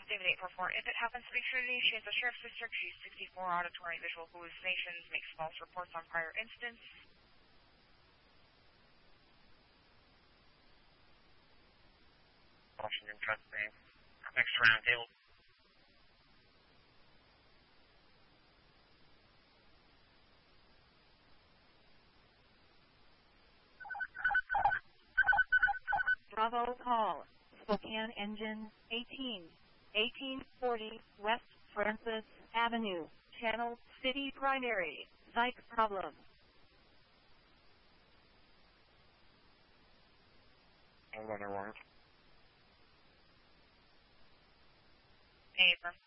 David 844, if it happens to be Trinity, she is a sheriff's district. She's 64, auditory and visual hallucinations, makes false reports on prior incidents. Washington Trust Bank. Next round table. Bravo call. Spokane Engine 1840 West Francis Avenue, Channel City Primary, Psych problem. I'll run a warrant. Affirm.